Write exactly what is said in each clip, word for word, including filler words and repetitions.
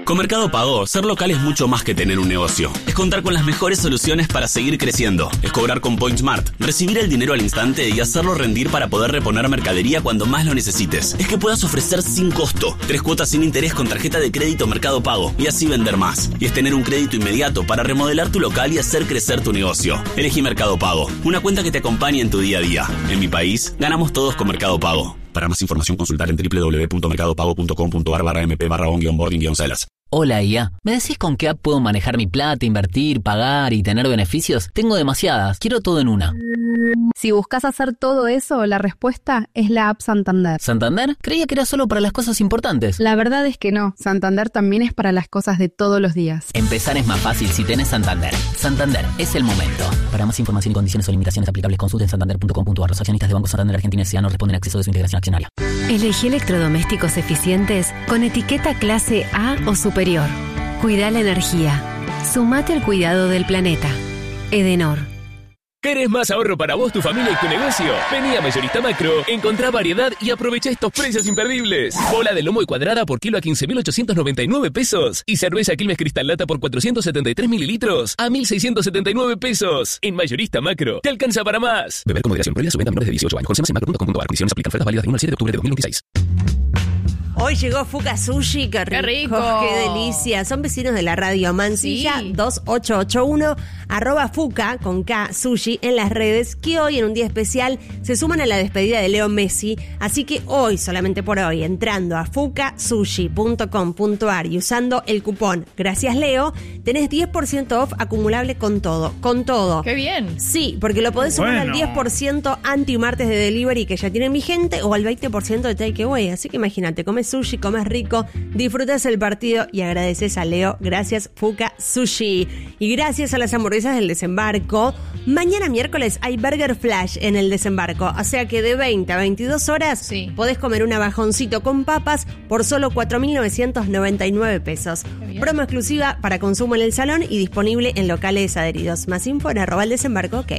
Con Mercado Pago, ser local es mucho más que tener un negocio. Es contar con las mejores soluciones para seguir creciendo. Es cobrar con PointSmart, recibir el dinero al instante y hacerlo rendir para poder reponer mercadería cuando más lo necesites. Es que puedas ofrecer sin costo, tres cuotas sin interés con tarjeta de crédito Mercado Pago y así vender más. Y es tener un crédito inmediato para remodelar tu local y hacer crecer tu negocio. Elegí Mercado Pago, una cuenta que te acompañe en tu día a día. En mi país, ganamos todos con Mercado Pago. Para más información, consultar en doble u doble u doble u punto mercado pago punto com punto a r barra m p barra on guion boarding guion celas. Hola I A, ¿me decís con qué app puedo manejar mi plata, invertir, pagar y tener beneficios? Tengo demasiadas, quiero todo en una. Si buscas hacer todo eso, la respuesta es la app Santander. ¿Santander? Creía que era solo para las cosas importantes. La verdad es que no, Santander también es para las cosas de todos los días. Empezar es más fácil si tenés Santander. Santander, es el momento. Para más información y condiciones o limitaciones aplicables, consulten santander punto com punto a r. Los accionistas de Banco Santander Argentina S A no responden a acceso de su integración accionaria. Elegí electrodomésticos eficientes con etiqueta clase A o superior. Cuida la energía. Sumate al cuidado del planeta. Edenor. ¿Querés más ahorro para vos, tu familia y tu negocio? Vení a Mayorista Macro, encontrá variedad y aprovecha estos precios imperdibles. Bola de lomo y cuadrada por kilo a quince mil ochocientos noventa y nueve pesos. Y cerveza Quilmes Cristal Lata por cuatrocientos setenta y tres mililitros a mil seiscientos setenta y nueve pesos. En Mayorista Macro, te alcanza para más. Beber con moderación, prohibida su venta a menores de dieciocho años. Consume en macro punto com punto a r. Condiciones aplican. Ofertas válidas del uno al siete de octubre de dos mil veintiséis. Hoy llegó Fuka Sushi, qué rico, qué rico, qué delicia. Son vecinos de la radio Mansilla sí. dos ocho ocho uno, arroba Fuka con K Sushi en las redes, que hoy en un día especial se suman a la despedida de Leo Messi. Así que hoy, solamente por hoy, entrando a fuka sushi punto com punto a r y usando el cupón Gracias Leo, tenés diez por ciento off acumulable con todo, con todo. ¡Qué bien! Sí, porque lo podés sumar Bueno. al diez por ciento anti-martes de delivery que ya tienen vigente o al veinte por ciento de takeaway. Así que imagínate, comes sushi, comes rico, disfrutas el partido y agradeces a Leo. Gracias, Fuka Sushi. Y gracias a las hamburguesas del Desembarco, mañana miércoles hay Burger Flash en el Desembarco. O sea que de veinte a veintidós horas Sí. podés comer un bajoncito con papas por solo cuatro mil novecientos noventa y nueve pesos. bien. Promo exclusiva para consumo en el salón y disponible en locales adheridos. Más info en arroba el desembarco, ok.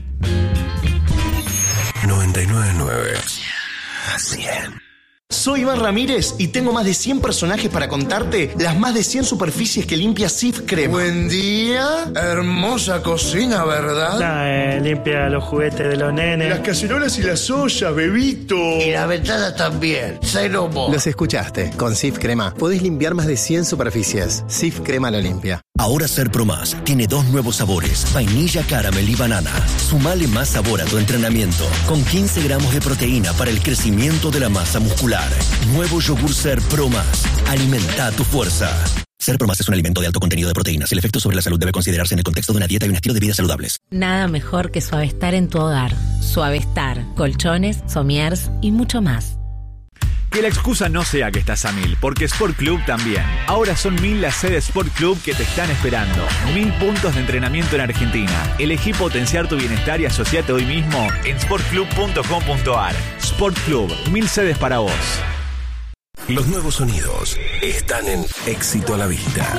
noventa y nueve punto nueve. cien. Soy Iván Ramírez y tengo más de cien personajes para contarte las más de cien superficies que limpia Cif Crema. Buen día, hermosa cocina, ¿verdad? Nah, eh, limpia los juguetes de los nenes. Las cacerolas y las ollas, bebito. Y la ventana también, cero mo. Los escuchaste, con Cif Crema podés limpiar más de cien superficies. Cif Crema lo limpia. Ahora Ser Pro Más tiene dos nuevos sabores, vainilla, caramel y banana. Sumale más sabor a tu entrenamiento, con quince gramos de proteína para el crecimiento de la masa muscular. Nuevo yogur Ser Pro Más. Alimenta tu fuerza. Ser Pro Más es un alimento de alto contenido de proteínas. El efecto sobre la salud debe considerarse en el contexto de una dieta y un estilo de vida saludables. Nada mejor que Suavestar en tu hogar. Suavestar, colchones, somiers y mucho más. Que la excusa no sea que estás a mil, porque Sport Club también. Ahora son mil las sedes Sport Club que te están esperando. Mil puntos de entrenamiento en Argentina. Elegí potenciar tu bienestar y asociate hoy mismo en sport club punto com punto a r. Sport Club, mil sedes para vos. Los nuevos sonidos están en Éxito a la Vista.